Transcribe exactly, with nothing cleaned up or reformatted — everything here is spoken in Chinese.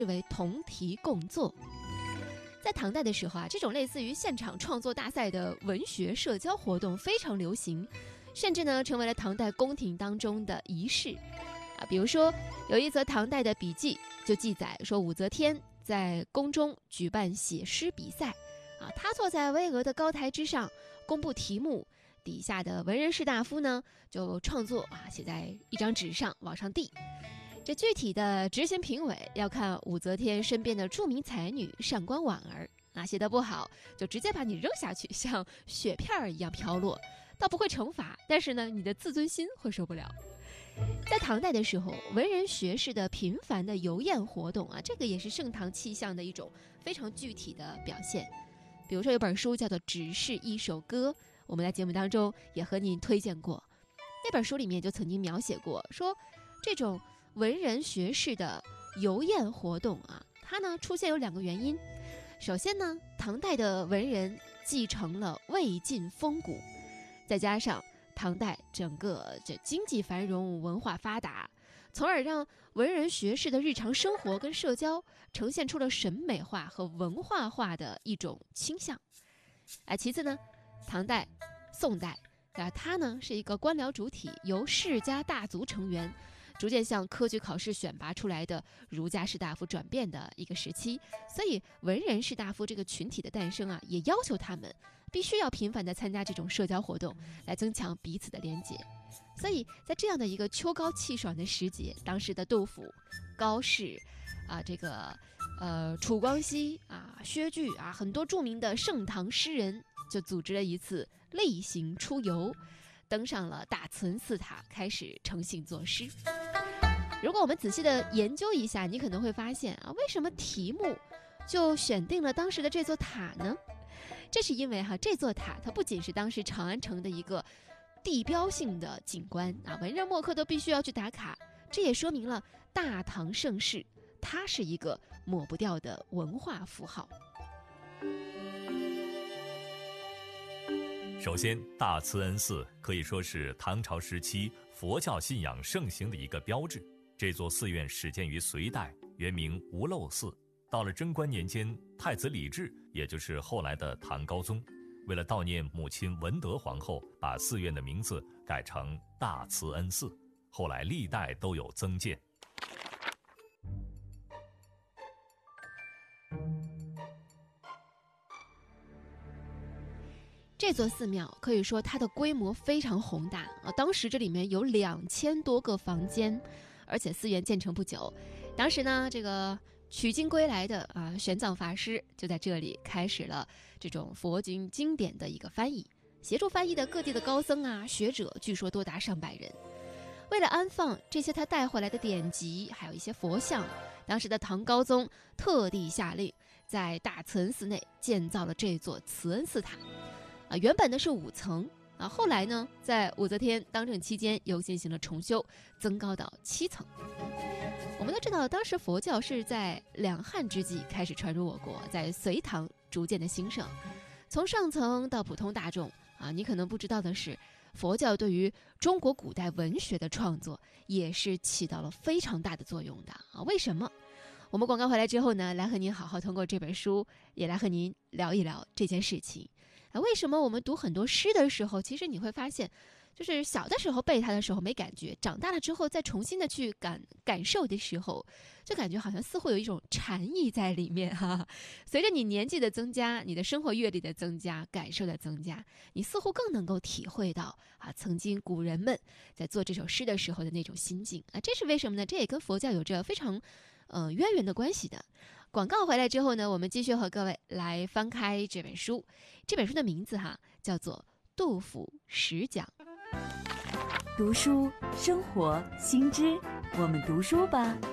为同题共作。在唐代的时候啊，这种类似于现场创作大赛的文学社交活动非常流行，甚至呢成为了唐代宫廷当中的仪式啊。比如说有一则唐代的笔记就记载说，武则天在宫中举办写诗比赛啊，她坐在巍峨的高台之上公布题目，底下的文人士大夫呢就创作啊，写在一张纸上往上递。这具体的执行评委要看武则天身边的著名才女上官婉儿啊，写得不好就直接把你扔下去，像雪片一样飘落，倒不会惩罚，但是呢你的自尊心会受不了。在唐代的时候，文人学士的频繁的游宴活动啊，这个也是盛唐气象的一种非常具体的表现。比如说有本书叫做《只是一首歌》，我们在节目当中也和您推荐过。那本书里面就曾经描写过，说这种文人学士的游宴活动啊，它呢出现有两个原因。首先呢，唐代的文人继承了魏晋风骨，再加上唐代整个这经济繁荣，文化发达，从而让文人学士的日常生活跟社交呈现出了审美化和文化化的一种倾向。啊，其次呢，唐代、宋代啊，它呢是一个官僚主体，由世家大族成员逐渐向科举考试选拔出来的儒家士大夫转变的一个时期，所以文人士大夫这个群体的诞生啊，也要求他们必须要频繁地参加这种社交活动，来增强彼此的连结。所以在这样的一个秋高气爽的时节，当时的杜甫、高适啊，这个呃楚光熙啊、薛巨啊，很多著名的盛唐诗人就组织了一次例行出游，登上了大慈恩寺塔，开始诚信作诗。如果我们仔细的研究一下，你可能会发现啊，为什么题目就选定了当时的这座塔呢？这是因为哈、啊，这座塔它不仅是当时长安城的一个地标性的景观啊，文人墨客都必须要去打卡，这也说明了大唐盛世它是一个抹不掉的文化符号。 首先，大慈恩寺可以说是唐朝时期佛教信仰盛行的一个标志。这座寺院始建于隋代，原名无漏寺。到了贞观年间，太子李治，也就是后来的唐高宗，为了悼念母亲文德皇后，把寺院的名字改成大慈恩寺。后来历代都有增建。 这座寺庙可以说它的规模非常宏大啊，当时这里面有两千多个房间，而且寺院建成不久，当时呢，这个取经归来的啊玄奘法师就在这里开始了这种佛经经典的一个翻译，协助翻译的各地的高僧啊学者，据说多达上百人。为了安放这些他带回来的典籍，还有一些佛像，当时的唐高宗特地下令在大慈恩寺内建造了这座慈恩寺塔。啊，原本呢是五层啊，后来呢，在武则天当政期间又进行了重修，增高到七层。我们都知道，当时佛教是在两汉之际开始传入我国，在隋唐逐渐的兴盛。从上层到普通大众啊，你可能不知道的是，佛教对于中国古代文学的创作也是起到了非常大的作用的啊。为什么？我们广告回来之后呢，来和您好好通过这本书，也来和您聊一聊这件事情。啊，为什么我们读很多诗的时候，其实你会发现，就是小的时候背它的时候没感觉，长大了之后再重新的去感感受的时候，就感觉好像似乎有一种禅意在里面哈、啊。随着你年纪的增加，你的生活阅历的增加，感受的增加，你似乎更能够体会到啊，曾经古人们在做这首诗的时候的那种心境啊。这是为什么呢？这也跟佛教有着非常呃渊源的关系的。广告回来之后呢，我们继续和各位来翻开这本书。这本书的名字哈叫做《杜甫十讲》。 读书生活新知，我们读书吧。